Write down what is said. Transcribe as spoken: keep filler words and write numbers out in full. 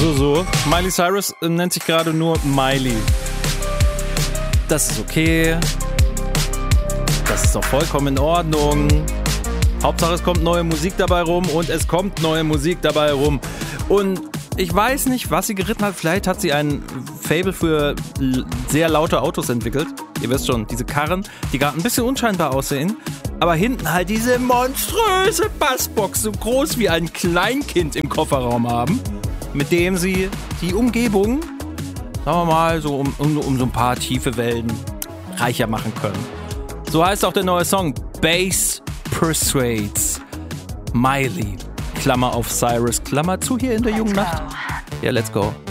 So, so. Miley Cyrus nennt sich gerade nur Miley. Das ist okay. Das ist doch vollkommen in Ordnung. Hauptsache, es kommt neue Musik dabei rum und es kommt neue Musik dabei rum. Und ich weiß nicht, was sie geritten hat. Vielleicht hat sie ein Faible für sehr laute Autos entwickelt. Ihr wisst schon, diese Karren, die gerade ein bisschen unscheinbar aussehen. Aber hinten halt diese monströse Bassbox, so groß wie ein Kleinkind im Kofferraum haben. Mit dem sie die Umgebung, sagen wir mal, so um, um, um so ein paar tiefe Wellen reicher machen können. So heißt auch der neue Song, Bass Persuades. Miley, Klammer auf Cyrus, Klammer zu hier in der jungen Nacht. Ja, let's go.